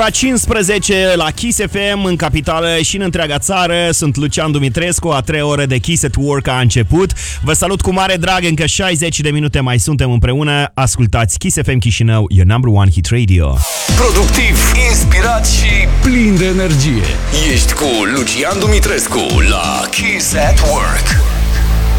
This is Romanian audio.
La 15 la Kiss FM în capitală și în întreaga țară. Sunt Lucian Dumitrescu, a 3 ore de Kiss at Work a început. Vă salut cu mare drag, încă 60 de minute mai suntem împreună. Ascultați Kiss FM Chișinău, your number one hit radio. Productiv, inspirat și plin de energie. Ești cu Lucian Dumitrescu la Kiss at Work.